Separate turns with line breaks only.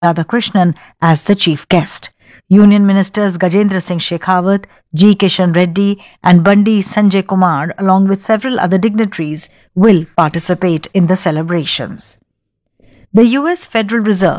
Radhakrishnan as the chief guest. Union Ministers Gajendra Singh Shekhawat, G. Kishan Reddy, and Bandi Sanjay Kumar, along with several other dignitaries, will participate in the celebrations. The U.S. Federal Reserve